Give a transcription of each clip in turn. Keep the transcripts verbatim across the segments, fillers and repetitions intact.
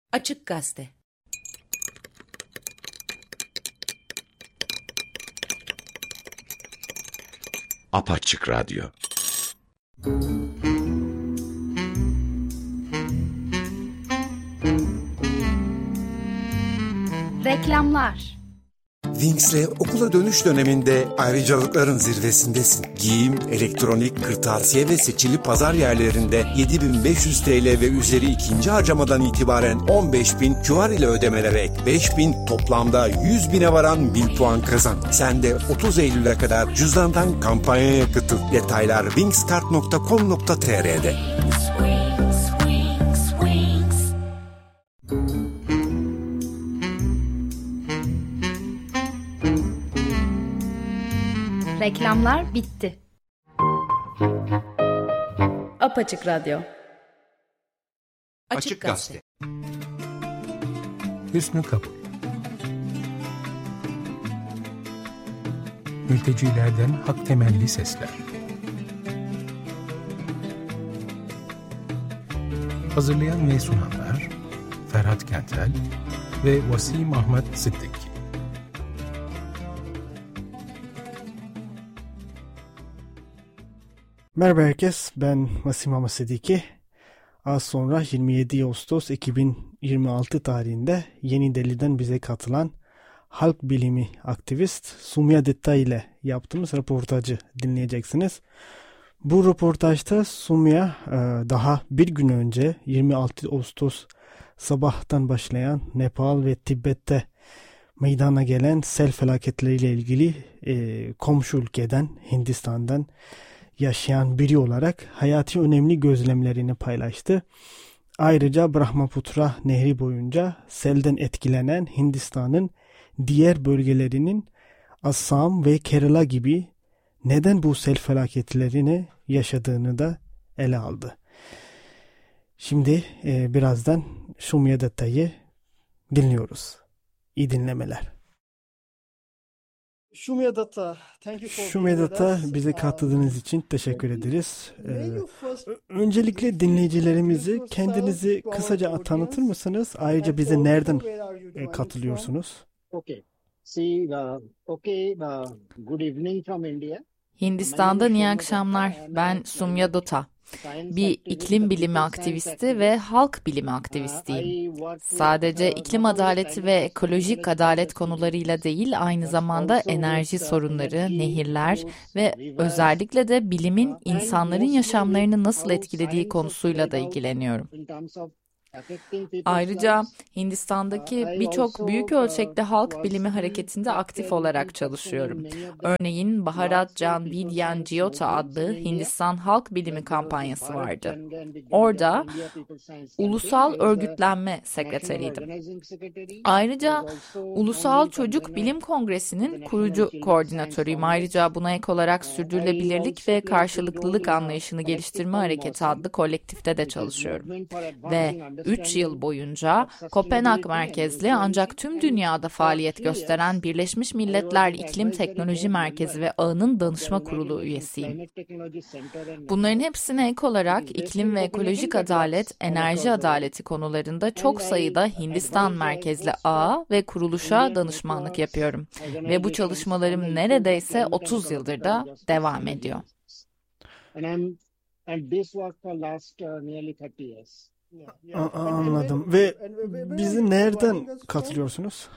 Açık Gazete. Apaçık Radyo. Reklamlar. Wings'le okula dönüş döneminde ayrıcalıkların zirvesindesin. Giyim, elektronik, kırtasiye ve seçili pazar yerlerinde yedi bin beş yüz TL ve üzeri ikinci harcamadan itibaren on beş bin, Q R ile ödemelere ek beş bin, toplamda yüz bine varan bin puan kazan. Sen de otuz Eylül'e kadar cüzdandan kampanyaya katıl. Detaylar wingskart nokta com nokta t r'de. Reklamlar bitti. Apaçık Radyo. Açık Gazete. Hüsnü Kabul. Mültecilerden hak temelli sesler. Hazırlayan ve sunanlar Ferhat Kentel ve Vasim Ahmet Sıddık. Merhaba herkes, ben Vasim Ahmet Sıddık. Az sonra yirmi yedi Ağustos iki bin yirmi altı tarihinde Yeni Delhi'den bize katılan halk bilimi aktivist Sumya Dutta ile yaptığımız röportajı dinleyeceksiniz. Bu röportajda Sumya daha bir gün önce yirmi altı Ağustos sabahtan başlayan Nepal ve Tibet'te meydana gelen sel felaketleriyle ilgili e, komşu ülkeden, Hindistan'dan yaşayan biri olarak hayati önemli gözlemlerini paylaştı. Ayrıca Brahmaputra Nehri boyunca selden etkilenen Hindistan'ın diğer bölgelerinin Assam ve Kerala gibi neden bu sel felaketlerini yaşadığını da ele aldı. Şimdi e, birazdan Sumya Dutta'yı dinliyoruz. İyi dinlemeler. Sumya Dutta, Sumya Dutta, bize katıldığınız için teşekkür ederiz. Ee, öncelikle dinleyicilerimizi kendinizi kısaca tanıtır mısınız? Ayrıca bize nereden katılıyorsunuz? Hindistan'dan iyi akşamlar. Ben Sumya Dutta. Bir iklim bilimi aktivisti ve halk bilimi aktivistiyim. Sadece iklim adaleti ve ekolojik adalet konularıyla değil, aynı zamanda enerji sorunları, nehirler ve özellikle de bilimin insanların yaşamlarını nasıl etkilediği konusuyla da ilgileniyorum. Ayrıca Hindistan'daki birçok büyük ölçekli halk bilimi hareketinde aktif olarak çalışıyorum. Örneğin Bharat Jan Vigyan Jyota adlı Hindistan halk bilimi kampanyası vardı. Orada ulusal örgütlenme sekreteriydim. Ayrıca Ulusal Çocuk Bilim Kongresi'nin kurucu koordinatörüyüm. Ayrıca buna ek olarak sürdürülebilirlik ve karşılıklılık anlayışını geliştirme hareketi adlı kolektifte de çalışıyorum. Ve üç yıl boyunca Kopenhag merkezli ancak tüm dünyada faaliyet gösteren Birleşmiş Milletler İklim Teknoloji Merkezi ve Ağı'nın danışma kurulu üyesiyim. Bunların hepsine ek olarak iklim ve ekolojik adalet, enerji adaleti konularında çok sayıda Hindistan merkezli ağa ve kuruluşa danışmanlık yapıyorum. Ve bu çalışmalarım neredeyse otuz yıldır da devam ediyor. A- anladım. Ve bizi nereden katılıyorsunuz?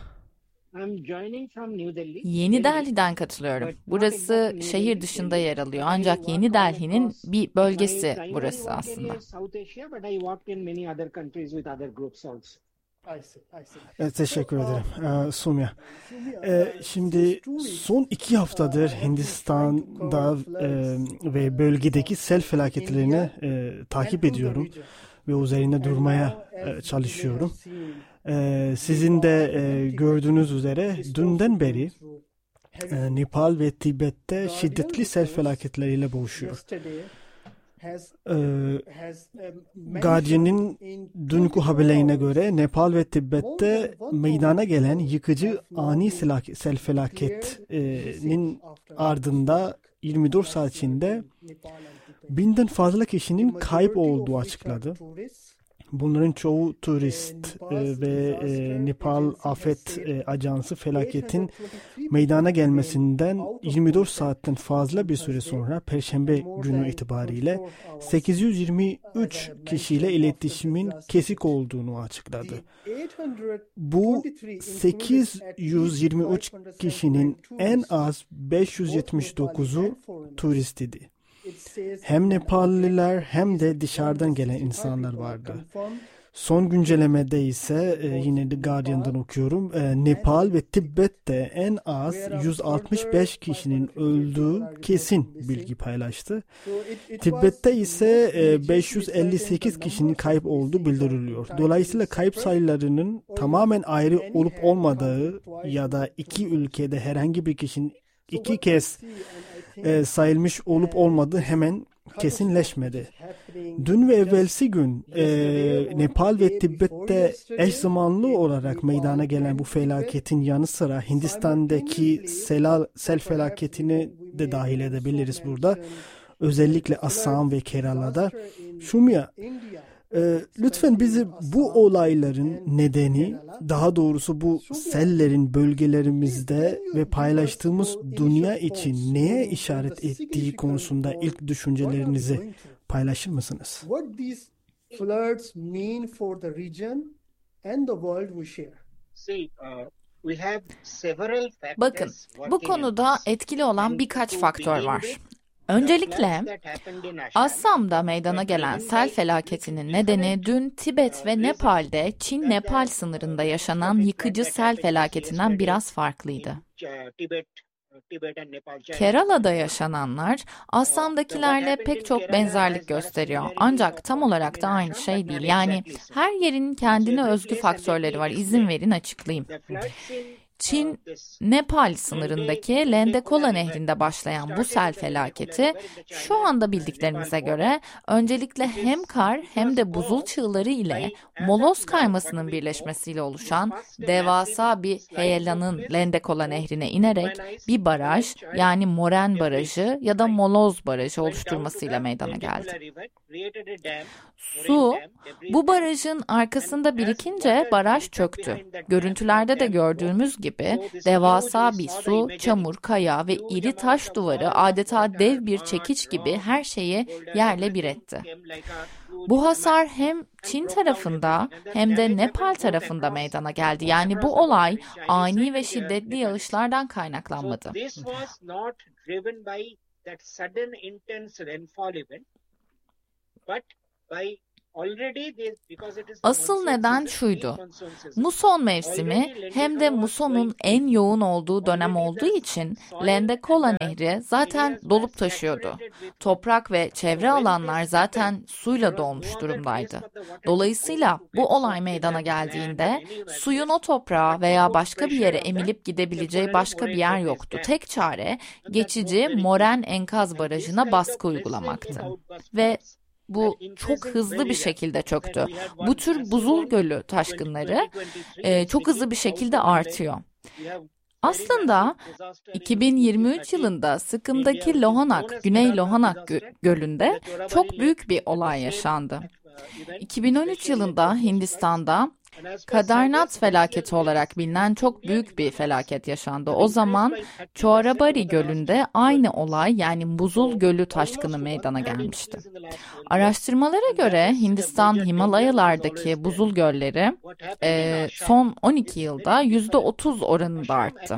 Yeni Delhi'den katılıyorum. Burası şehir dışında yer alıyor. Ancak Yeni Delhi'nin bir bölgesi burası aslında. Evet, teşekkür ederim ee, Sumya. Ee, şimdi son iki haftadır Hindistan'da e, ve bölgedeki sel felaketlerini e, takip ediyorum ve üzerinde durmaya e, çalışıyorum. E, sizin de e, gördüğünüz üzere dünden beri e, Nepal ve Tibet'te şiddetli sel felaketleriyle boğuşuyor. E, Guardian'ın dünkü haberlerine göre Nepal ve Tibet'te meydana gelen yıkıcı ani sel felaketinin ardında yirmi dört saat içinde binden fazla kişinin kayıp olduğu açıkladı. Bunların çoğu turist e, ve e, Nepal Afet e, Ajansı felaketin meydana gelmesinden yirmi dört saatten fazla bir süre sonra Perşembe günü itibariyle sekiz yüz yirmi üç kişiyle iletişimin kesik olduğunu açıkladı. Bu sekiz yüz yirmi üç kişinin en az beş yüz yetmiş dokuzu turist idi. Hem Nepalliler hem de dışarıdan gelen insanlar vardı. Son güncellemede ise e, yine The Guardian'dan okuyorum. E, Nepal ve Tibet'te en az yüz altmış beş kişinin öldüğü kesin bilgi paylaştı. Tibet'te ise e, beş yüz elli sekiz kişinin kayıp olduğu bildiriliyor. Dolayısıyla kayıp sayılarının tamamen ayrı olup olmadığı ya da iki ülkede herhangi bir kişinin iki kez e, sayılmış olup olmadığı hemen kesinleşmedi. Dün ve evvelsi gün e, Nepal ve Tibet'te eş zamanlı olarak meydana gelen bu felaketin yanı sıra Hindistan'daki sel, sel felaketini de dahil edebiliriz burada. Özellikle Assam ve Kerala'da. Şumya, e, lütfen bizi bu olayların nedeni, daha doğrusu bu sellerin bölgelerimizde ve paylaştığımız dünya için neye işaret ettiği konusunda ilk düşüncelerinizi paylaşır mısınız? What these floods mean for the region and the world we share. See, uh, we have several factors. Bakın, bu konuda etkili olan birkaç faktör var. Öncelikle Assam'da meydana gelen sel felaketinin nedeni dün Tibet ve Nepal'de Çin-Nepal sınırında yaşanan yıkıcı sel felaketinden biraz farklıydı. Kerala'da yaşananlar Assam'dakilerle pek çok benzerlik gösteriyor. Ancak tam olarak da aynı şey değil. Yani her yerin kendine özgü faktörleri var. İzin verin açıklayayım. Çin-Nepal sınırındaki Lendekola Nehri'nde başlayan bu sel felaketi şu anda bildiklerimize göre öncelikle hem kar hem de buzul çığları ile moloz kaymasının birleşmesiyle oluşan devasa bir heyelanın Lendekola Nehri'ne inerek bir baraj, yani Moren Barajı ya da Moloz Barajı oluşturmasıyla meydana geldi. Su, bu barajın arkasında birikince baraj çöktü. Görüntülerde de gördüğümüz gibi devasa bir su, çamur, kaya ve iri taş duvarı adeta dev bir çekiç gibi her şeyi yerle bir etti. Bu hasar hem Çin tarafında hem de Nepal tarafında meydana geldi. Yani bu olay ani ve şiddetli yağışlardan kaynaklanmadı. Asıl neden şuydu. Muson mevsimi hem de musonun en yoğun olduğu dönem olduğu için Lendekola Nehri zaten dolup taşıyordu. Toprak ve çevre alanlar zaten suyla dolmuş durumdaydı. Dolayısıyla bu olay meydana geldiğinde suyun o toprağa veya başka bir yere emilip gidebileceği başka bir yer yoktu. Tek çare geçici Moren Enkaz Barajı'na baskı uygulamaktı. Ve bu çok hızlı bir şekilde çöktü. Bu tür buzul gölü taşkınları e, çok hızlı bir şekilde artıyor. Aslında iki bin yirmi üç yılında sıkımdaki Lohanak, Güney Lohanak Gölü'nde çok büyük bir olay yaşandı. iki bin on üç yılında Hindistan'da Kadarnat felaketi olarak bilinen çok büyük bir felaket yaşandı. O zaman Choarabari Gölü'nde aynı olay, yani buzul gölü taşkını meydana gelmişti. Araştırmalara göre Hindistan Himalayalardaki buzul gölleri e, son on iki yılda yüzde otuz oranında arttı.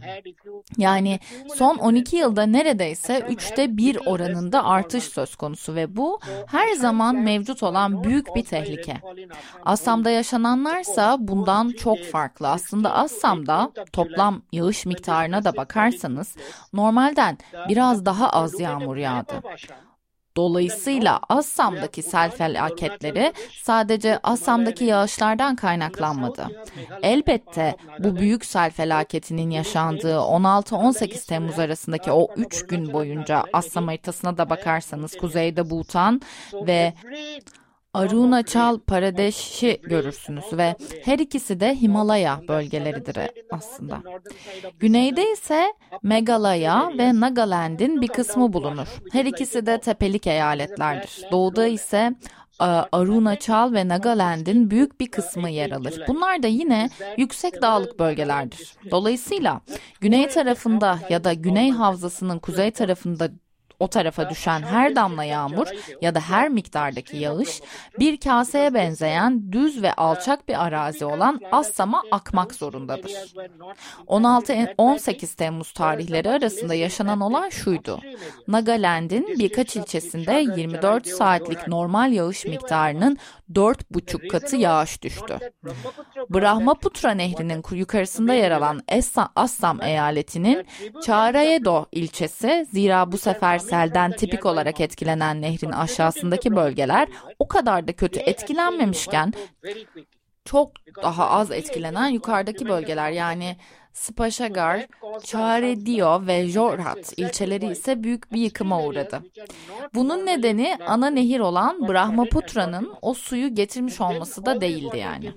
Yani son on iki yılda neredeyse üçte bir oranında artış söz konusu ve bu her zaman mevcut olan büyük bir tehlike. Assam'da yaşananlarsa bundan çok farklı. Aslında Assam'da toplam yağış miktarına da bakarsanız normalden biraz daha az yağmur yağdı. Dolayısıyla Assam'daki sel felaketleri sadece Assam'daki yağışlardan kaynaklanmadı. Elbette bu büyük sel felaketinin yaşandığı on altı on sekiz Temmuz arasındaki o üç gün boyunca Assam haritasına da bakarsanız kuzeyde Bhutan ve Arunachal Pradesh'i görürsünüz ve her ikisi de Himalaya bölgeleridir aslında. Güneyde ise Meghalaya ve Nagaland'in bir kısmı bulunur. Her ikisi de tepelik eyaletlerdir. Doğuda ise Arunachal ve Nagaland'in büyük bir kısmı yer alır. Bunlar da yine yüksek dağlık bölgelerdir. Dolayısıyla güney tarafında ya da Güney Havzası'nın kuzey tarafında o tarafa düşen her damla yağmur ya da her miktardaki yağış bir kaseye benzeyen düz ve alçak bir arazi olan Assam'a akmak zorundadır. on altı on sekiz Temmuz tarihleri arasında yaşanan olay şuydu. Nagaland'in birkaç ilçesinde yirmi dört saatlik normal yağış miktarının dört buçuk katı yağış düştü. Brahmaputra Nehri'nin yukarısında yer alan Assam eyaletinin Charayedo ilçesi, zira bu sefer selden tipik olarak etkilenen nehrin aşağısındaki bölgeler o kadar da kötü etkilenmemişken çok daha az etkilenen yukarıdaki bölgeler yani Spaşagar, Charayedo ve Jorhat ilçeleri ise büyük bir yıkıma uğradı. Bunun nedeni ana nehir olan Brahmaputra'nın o suyu getirmiş olması da değildi yani.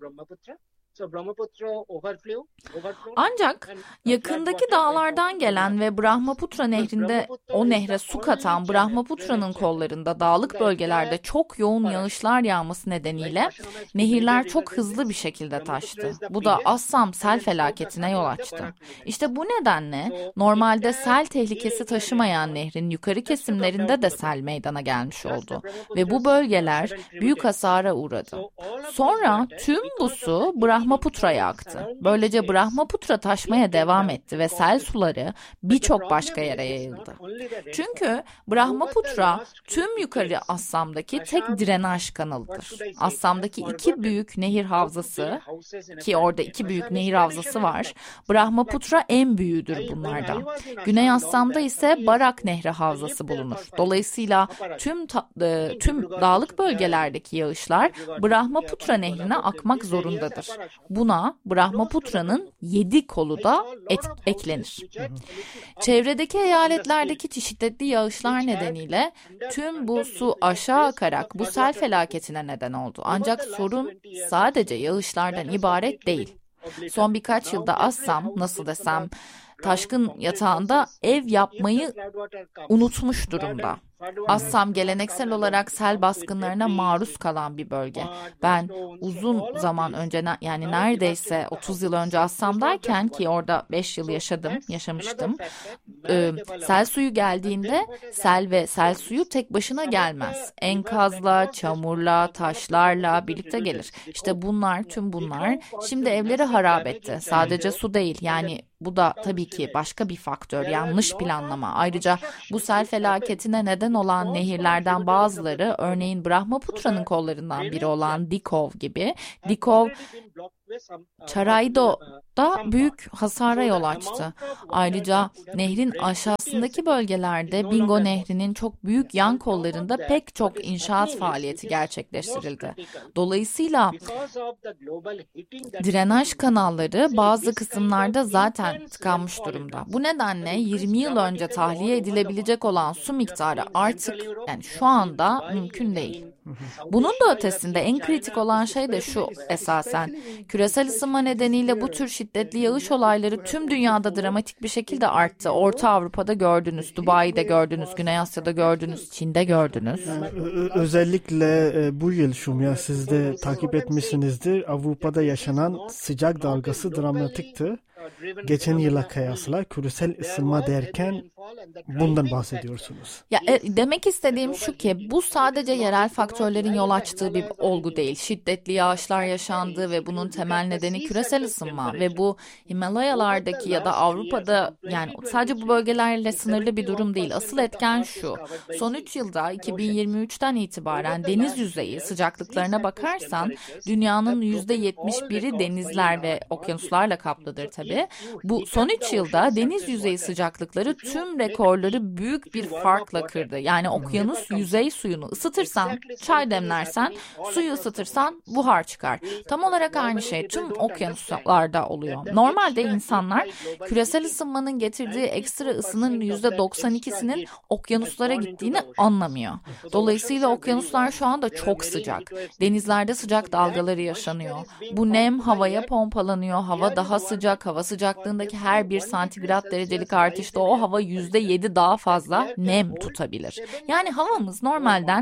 Ancak yakındaki dağlardan gelen ve Brahmaputra nehrinde o nehre su katan Brahmaputra'nın kollarında dağlık bölgelerde çok yoğun yağışlar yağması nedeniyle nehirler çok hızlı bir şekilde taştı. Bu da Assam sel felaketine yol açtı. İşte bu nedenle normalde sel tehlikesi taşımayan nehrin yukarı kesimlerinde de sel meydana gelmiş oldu ve bu bölgeler büyük hasara uğradı. Sonra tüm bu su Brahmaputra'ya aktı. Böylece Brahmaputra taşmaya devam etti ve sel suları birçok başka yere yayıldı. Çünkü Brahmaputra tüm yukarı Assam'daki tek drenaj kanalıdır. Assam'daki iki büyük nehir havzası, ki orada iki büyük nehir havzası var, Brahmaputra en büyüğüdür bunlardan. Güney Assam'da ise Barak Nehri havzası bulunur. Dolayısıyla tüm ta, e, tüm dağlık bölgelerdeki yağışlar Brahmaputra nehrine akmak zorundadır. Buna Brahmaputra'nın yedi kolu da et, eklenir. Çevredeki eyaletlerdeki şiddetli yağışlar nedeniyle tüm bu su aşağı akarak bu sel felaketine neden oldu. Ancak sorun sadece yağışlardan ibaret değil. Son birkaç yılda Assam, nasıl desem, taşkın yatağında ev yapmayı unutmuş durumda. Assam geleneksel olarak sel baskınlarına maruz kalan bir bölge. Ben uzun zaman önce, yani neredeyse otuz yıl önce Assam'dayken, ki orada beş yıl yaşadım, yaşamıştım. E, sel suyu geldiğinde sel ve sel suyu tek başına gelmez. Enkazla, çamurla, taşlarla birlikte gelir. İşte bunlar, tüm bunlar şimdi evleri harap etti. Sadece su değil, yani bu da tabii ki başka bir faktör, yanlış planlama. Ayrıca bu sel felaketine neden olan nehirlerden bazıları, örneğin Brahmaputra'nın kollarından biri olan Dikov gibi, Dikov Charayedo'da büyük hasara yol açtı. Ayrıca nehrin aşağısındaki bölgelerde Bingo Nehri'nin çok büyük yan kollarında pek çok inşaat faaliyeti gerçekleştirildi. Dolayısıyla drenaj kanalları bazı kısımlarda zaten tıkanmış durumda. Bu nedenle yirmi yıl önce tahliye edilebilecek olan su miktarı artık, yani şu anda mümkün değil. Bunun da ötesinde en kritik olan şey de şu esasen. Küresel ısınma nedeniyle bu tür şiddetli yağış olayları tüm dünyada dramatik bir şekilde arttı. Orta Avrupa'da gördünüz, Dubai'de gördünüz, Güney Asya'da gördünüz, Çin'de gördünüz. Yani, özellikle e, bu yıl Şumya, siz de takip etmişsinizdir. Avrupa'da yaşanan sıcak dalgası dramatikti. Geçen yıla kıyasla küresel ısınma derken bundan bahsediyorsunuz. Ya e, demek istediğim şu ki bu sadece yerel faktörlerin yol açtığı bir olgu değil. Şiddetli yağışlar yaşandı ve bunun temel nedeni küresel ısınma ve bu Himalayalardaki ya da Avrupa'da, yani sadece bu bölgelerle sınırlı bir durum değil. Asıl etken şu. Son üç yılda iki bin yirmi üçten itibaren deniz yüzeyi sıcaklıklarına bakarsan dünyanın yüzde yetmiş biri denizler ve okyanuslarla kaplıdır tabii. Bu son üç yılda deniz yüzeyi sıcaklıkları tüm rekorları büyük bir farkla kırdı. Yani okyanus yüzey suyunu ısıtırsan, çay demlersen, suyu ısıtırsan buhar çıkar. Tam olarak aynı şey tüm okyanuslarda oluyor. Normalde insanlar küresel ısınmanın getirdiği ekstra ısının yüzde doksan ikisinin okyanuslara gittiğini anlamıyor. Dolayısıyla okyanuslar şu anda çok sıcak. Denizlerde sıcak dalgaları yaşanıyor. Bu nem havaya pompalanıyor. Hava daha sıcak. Hava sıcaklığındaki her bir santigrat derecelik artışta o hava yüzde yedi daha fazla nem tutabilir. Yani havamız normalden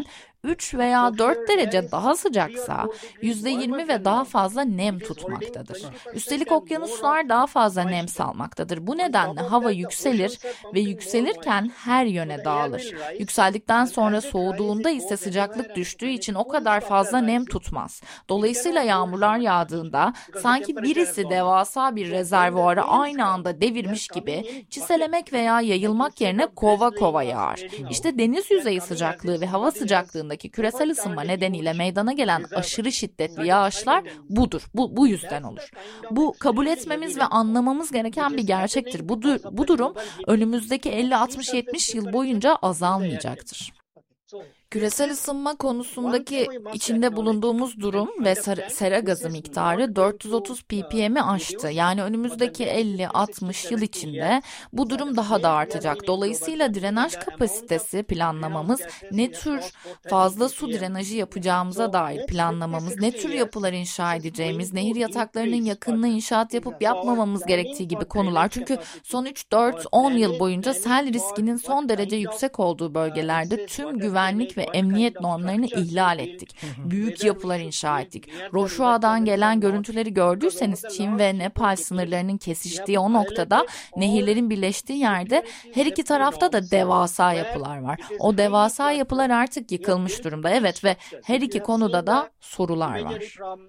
üç veya dört derece daha sıcaksa yüzde yirmi ve daha fazla nem tutmaktadır. Üstelik okyanuslar daha fazla nem salmaktadır. Bu nedenle hava yükselir ve yükselirken her yöne dağılır. Yükseldikten sonra soğuduğunda ise sıcaklık düştüğü için o kadar fazla nem tutmaz. Dolayısıyla yağmurlar yağdığında sanki birisi devasa bir rezervuarı aynı anda devirmiş gibi çiselemek veya yayılmak yerine kova kova yağar. İşte deniz yüzeyi sıcaklığı ve hava sıcaklığındaki küresel ısınma nedeniyle meydana gelen aşırı şiddetli yağışlar budur. Bu, bu yüzden olur. Bu kabul etmemiz ve anlamamız gereken bir gerçektir. Bu, bu durum önümüzdeki elli altmış yetmiş yıl boyunca azalmayacaktır. Küresel ısınma konusundaki içinde bulunduğumuz durum ve sera gazı miktarı dört yüz otuz ppm'i aştı. Yani önümüzdeki elli altmış yıl içinde bu durum daha da artacak. Dolayısıyla drenaj kapasitesi planlamamız, ne tür fazla su drenajı yapacağımıza dair planlamamız, ne tür yapılar inşa edeceğimiz, nehir yataklarının yakınına inşaat yapıp yapmamamız gerektiği gibi konular. Çünkü son üç dört on yıl boyunca sel riskinin son derece yüksek olduğu bölgelerde tüm güvenlik ve emniyet normlarını ihlal ettik. Büyük yapılar inşa ettik. Roshua'dan gelen görüntüleri gördüyseniz Çin ve Nepal sınırlarının kesiştiği o noktada nehirlerin birleştiği yerde her iki tarafta da devasa yapılar var. O devasa yapılar artık yıkılmış durumda. Evet ve her iki konuda da sorular var.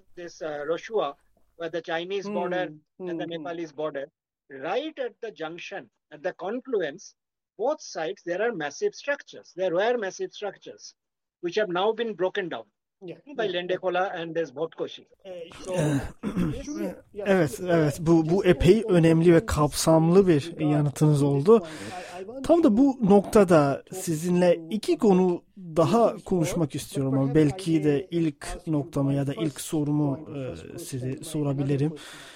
Both sides there are massive structures. There were massive structures which have now been broken down yeah. by Lendekola and this Botkoshi. Evet, evet. Bu bu epey önemli ve kapsamlı bir yanıtınız oldu. Tam da bu noktada sizinle iki konu daha konuşmak istiyorum ama belki de ilk noktama ya da ilk sorumu e, size sorabilirim.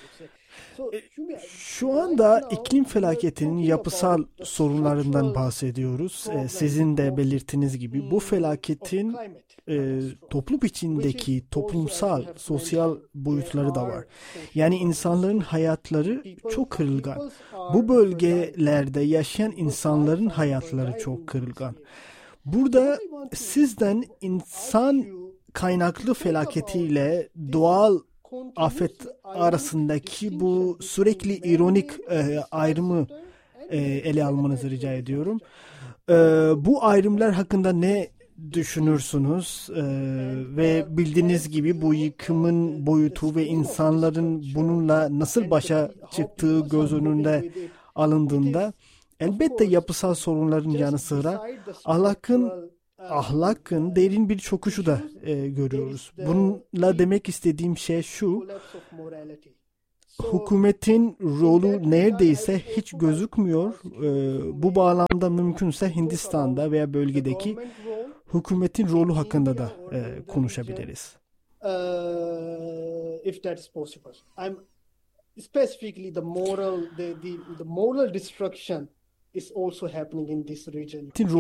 Şu anda iklim felaketinin yapısal sorunlarından bahsediyoruz. Sizin de belirttiğiniz gibi bu felaketin e, toplum içindeki toplumsal, sosyal boyutları da var. Yani insanların hayatları çok kırılgan. Bu bölgelerde yaşayan insanların hayatları çok kırılgan. Burada sizden insan kaynaklı felaketiyle doğal afet arasındaki bu sürekli ironik e, ayrımı e, ele almanızı rica ediyorum. E, bu ayrımlar hakkında ne düşünürsünüz? E, ve bildiğiniz gibi bu yıkımın boyutu ve insanların bununla nasıl başa çıktığı göz önünde alındığında elbette yapısal sorunların yanı sıra ahlakın ahlakın derin bir çöküşü de e, görüyoruz. Bununla demek istediğim şey şu: hükümetin rolü neredeyse hiç gözükmüyor. E, bu bağlamda mümkünse Hindistan'da veya bölgedeki hükümetin rolü hakkında da e, konuşabiliriz. Uh, if that is possible. I'm specifically the moral, the, the, the moral destruction is also happening in this region.